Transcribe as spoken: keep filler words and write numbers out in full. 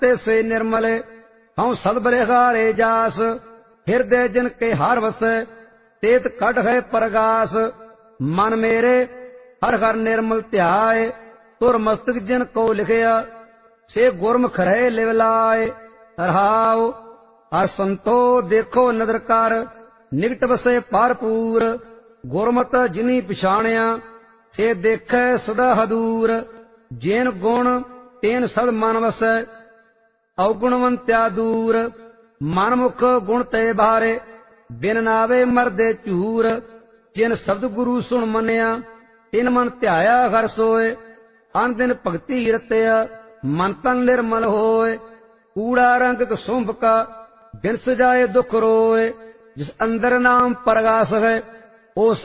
ते से निर्मल हूँ सद बलिहारे जास। हृदय जिन के हार वसै तेत कट है परगास। मन मेरे हर हर निर्मल ध्याय तुर मस्तक जिन को लिखया से गुरमुख रहे लिवलाए। रहाओ हर संतो देखो नदर कर निकट बसे भरपूर। गुरमत जिनी पछाणिया से देखे सदा हदूर। जिन गुण तेन सद मन वसै अवगुणवंत्या दूर। मनमुख गुण ते बारे बिन नावे मरदे झूर। जिन शब्द गुरु सुन मनिया तिन मन ध्याया हर सोए। अन दिन भगति रतया मन तन निर्मल होए। कूड़ा रंग कसुंभ का बिन सजाए दुख रोए। जिस अंदर नाम परगास है ओ